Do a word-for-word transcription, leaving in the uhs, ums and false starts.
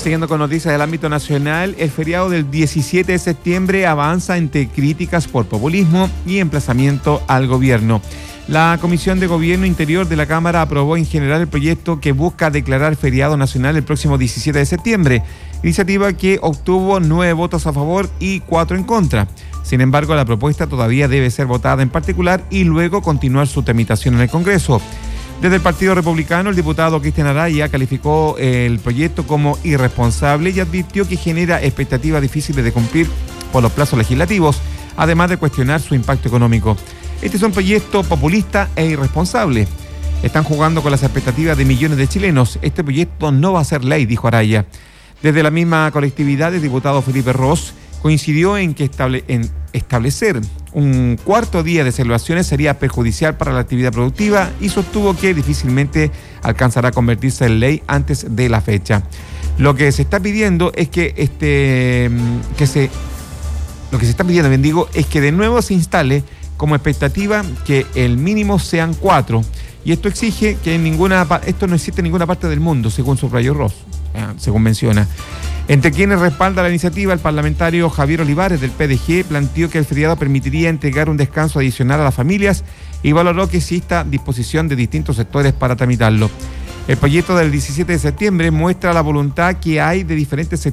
Siguiendo con noticias del ámbito nacional, el feriado del diecisiete de septiembre avanza entre críticas por populismo y emplazamiento al gobierno. La Comisión de Gobierno Interior de la Cámara aprobó en general el proyecto que busca declarar feriado nacional el próximo diecisiete de septiembre, iniciativa que obtuvo nueve votos a favor y cuatro en contra. Sin embargo, la propuesta todavía debe ser votada en particular y luego continuar su tramitación en el Congreso. Desde el Partido Republicano, el diputado Cristian Araya calificó el proyecto como irresponsable y advirtió que genera expectativas difíciles de cumplir por los plazos legislativos, además de cuestionar su impacto económico. Este es un proyecto populista e irresponsable. Están jugando con las expectativas de millones de chilenos. Este proyecto no va a ser ley, dijo Araya. Desde la misma colectividad, el diputado Felipe Ros coincidió en que estable, en establecer un cuarto día de celebraciones sería perjudicial para la actividad productiva y sostuvo que difícilmente alcanzará a convertirse en ley antes de la fecha. Lo que se está pidiendo es que este que se lo que se está pidiendo, bien digo, es que de nuevo se instale como expectativa que el mínimo sean cuatro, y esto exige que en ninguna esto no existe en ninguna parte del mundo, según subrayó Ross, según menciona. Entre quienes respalda la iniciativa, el parlamentario Javier Olivares del P D G planteó que el feriado permitiría entregar un descanso adicional a las familias y valoró que exista disposición de distintos sectores para tramitarlo. El proyecto del diecisiete de septiembre muestra la voluntad que hay de diferentes sectores